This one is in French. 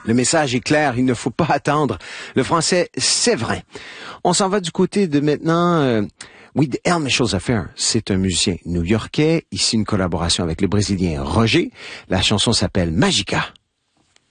Le message est clair, il ne faut pas attendre. Le français, c'est vrai. On s'en va du côté de maintenant... Oui, The El Michels Affair, c'est un musicien new-yorkais. Ici, une collaboration avec le Brésilien Roger. La chanson s'appelle Magica.